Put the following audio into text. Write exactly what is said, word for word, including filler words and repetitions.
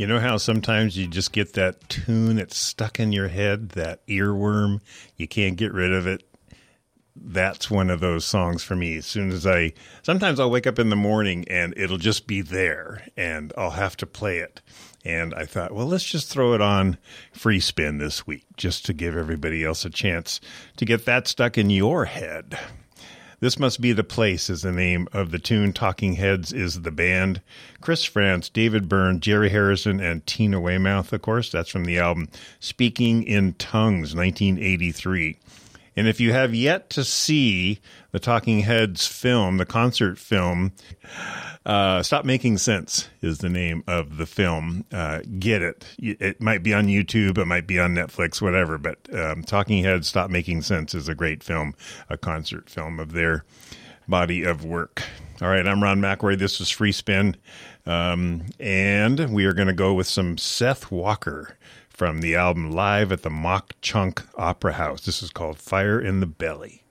You know how sometimes you just get that tune that's stuck in your head, that earworm, you can't get rid of it? That's one of those songs for me. As soon as I, sometimes I'll wake up in the morning and it'll just be there and I'll have to play it. And I thought, well, let's just throw it on Free Spin this week just to give everybody else a chance to get that stuck in your head. This Must Be the Place is the name of the tune. Talking Heads is the band. Chris France, David Byrne, Jerry Harrison, and Tina Weymouth, of course. That's from the album Speaking in Tongues, nineteen eighty-three. And if you have yet to see the Talking Heads film, the concert film, uh, Stop Making Sense is the name of the film. Uh, get it. It might be on YouTube, it might be on Netflix, whatever, but um, Talking Heads, Stop Making Sense is a great film, a concert film of their body of work. All right, I'm Ron McElroy. This is Free Spin, um, and we are going to go with some Seth Walker from the album Live at the Mock Chunk Opera House. This is called Fire in the Belly.